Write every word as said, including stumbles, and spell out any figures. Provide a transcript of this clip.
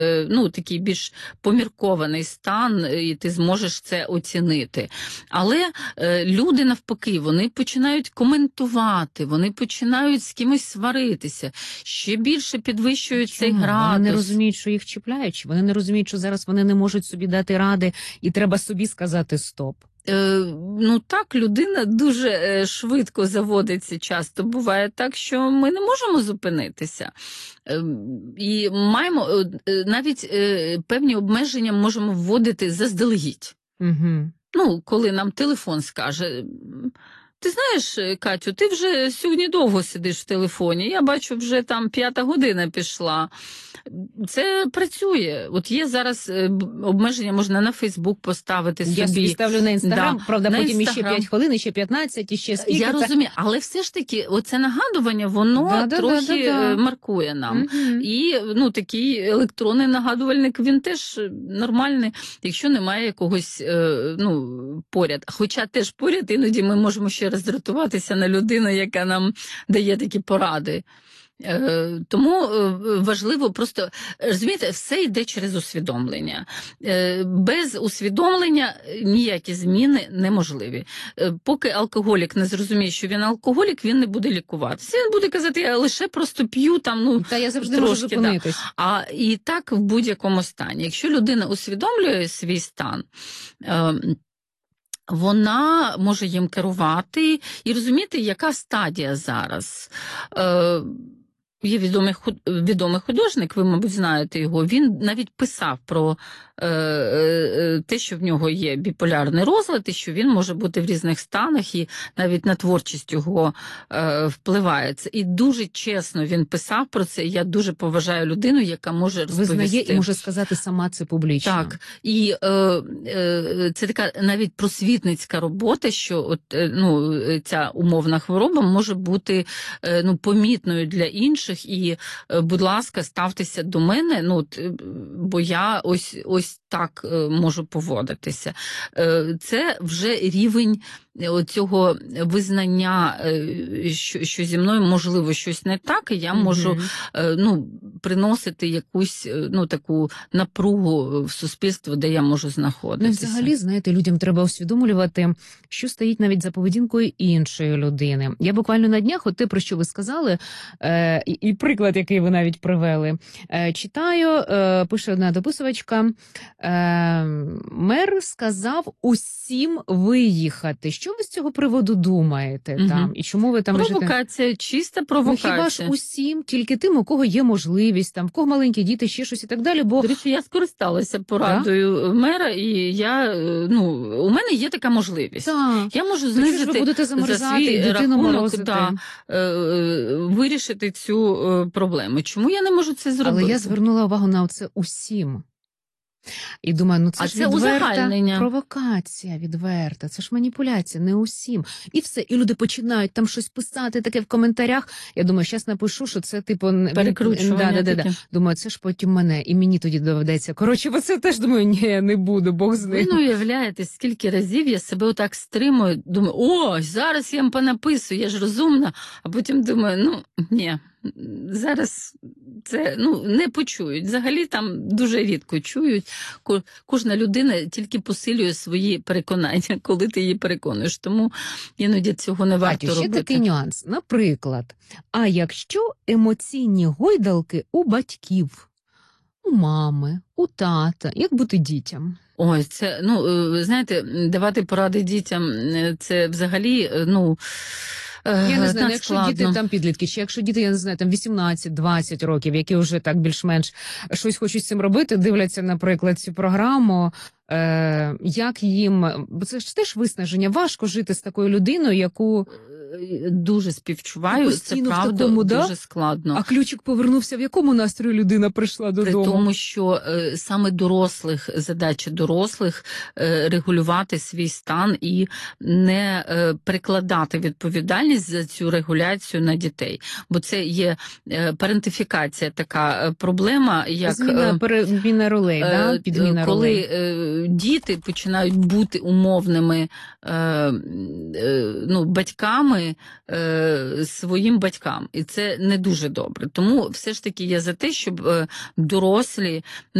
ну, такий більш поміркований стан, і ти зможеш це оцінити. Але е, люди навпаки, вони починають коментувати, вони починають з кимось сваритися, ще більше підвищують цей градус. Вони не розуміють, що їх чіпляють, вони не розуміють, що зараз вони не можуть собі дати ради, і треба собі сказати стоп. Е, ну так, людина дуже е, швидко заводиться часто. Буває так, що ми не можемо зупинитися. Е, і маємо е, навіть е, певні обмеження можемо вводити заздалегідь. Угу. Ну, коли нам телефон скаже: ти знаєш, Катю, ти вже сьогодні довго сидиш в телефоні, я бачу, вже там п'ята година пішла. Це працює. От є зараз обмеження, можна на Фейсбук поставити собі. Я собі ставлю на Інстаграм, да, правда, на потім Instagram. іще п'ять хвилин, іще п'ятнадцять, іще скільки. Я це... розумію, але все ж таки оце нагадування, воно да, да, трохи да, да, да. маркує нам. Угу. І ну, такий електронний нагадувальник, він теж нормальний, якщо немає якогось ну, поряд. Хоча теж поряд іноді ми можемо ще роздратуватися на людину, яка нам дає такі поради. Тому важливо просто, розумієте, все йде через усвідомлення. Без усвідомлення ніякі зміни неможливі. Поки алкоголік не зрозуміє, що він алкоголік, він не буде лікуватися. Він буде казати, я лише просто п'ю там, ну, та я завжди трошки, можу зупинитись. Да. А і так в будь-якому стані. Якщо людина усвідомлює свій стан, вона може їм керувати і розуміти, яка стадія зараз. Є відомий, відомий художник, ви, мабуть, знаєте його, він навіть писав про е, е, те, що в нього є біполярний розлад, і що він може бути в різних станах, і навіть на творчість його е, впливає. І дуже чесно він писав про це, і я дуже поважаю людину, яка може розповісти. Визнає і може сказати сама це публічно. Так, і е, е, це така навіть просвітницька робота, що от, е, ну, ця умовна хвороба може бути е, ну, помітною для інших. І, будь ласка, ставтеся до мене, ну, бо я ось, ось так можу поводитися. Це вже рівень цього визнання, що, що зі мною можливо щось не так, і я можу mm-hmm. ну, приносити якусь ну, таку напругу в суспільство, де я можу знаходитися. Ну, взагалі, знаєте, людям треба усвідомлювати, що стоїть навіть за поведінкою іншої людини. Я буквально на днях, от те, про що ви сказали, е, і, і приклад, який ви навіть привели, е, читаю, е, пише одна дописувачка, е, мер сказав усім виїхати. Що ви з цього приводу думаєте? Угу. Там? І чому ви там провокація, вижите? Чиста провокація. Ну, хіба ж усім, тільки тим, у кого є можливість, там, в кого маленькі діти, ще щось і так далі. Бо... До речі, я скористалася порадою да? мера, і я, ну, у мене є така можливість. Так. Я можу знизити ви будете замерзати, за свій дитину рахунок, да, вирішити цю проблему. Чому я не можу це зробити? Але я звернула увагу на це усім. І думаю, ну це а ж це відверта провокація, відверта, це ж маніпуляція, не усім. І все, і люди починають там щось писати таке в коментарях. Я думаю, зараз напишу, що це типу... перекручування. Да, да, да, да. Думаю, це ж потім мене, і мені тоді доведеться. Коротше, бо це теж думаю, ні, не буду, Бог з ним. Ви не уявляєте, скільки разів я себе отак стримую, думаю, о, зараз я їм понаписую, я ж розумна, а потім думаю, ну, ні. Зараз це ну, не почують. Взагалі там дуже рідко чують. Кожна людина тільки посилює свої переконання, коли ти її переконуєш. Тому іноді цього не варто Катю, ще робити. Такий нюанс. Наприклад, а якщо емоційні гойдалки у батьків, у мами, у тата, як бути дітям? Ой, це, ну, знаєте, давати поради дітям, це взагалі, ну... Я не знаю, якщо діти там підлітки, чи якщо діти, я не знаю, там вісімнадцять-двадцять років, які вже так більш-менш щось хочуть з цим робити, дивляться, наприклад, цю програму, е, як їм, бо це ж теж виснаження, важко жити з такою людиною, яку... Дуже співчуваю, це правда, такому, дуже да? складно. А ключик повернувся, в якому настрої людина прийшла додому? При тому, що е, саме дорослих, задача дорослих е, регулювати свій стан і не е, перекладати відповідальність за цю регуляцію на дітей. Бо це є е, парентифікація, така проблема, як... Зміна, переміна ролей, е, да? Підміна коли ролей. Е, діти починають бути умовними е, е, ну, батьками, травми е, своїм батькам. І це не дуже добре. Тому все ж таки я за те, щоб е, дорослі